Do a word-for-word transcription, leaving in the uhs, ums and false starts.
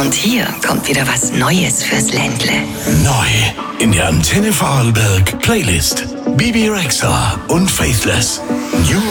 Und hier kommt wieder was Neues fürs Ländle. Neu in der Antenne Vorarlberg Playlist. Bibi Rexha und Faithless. New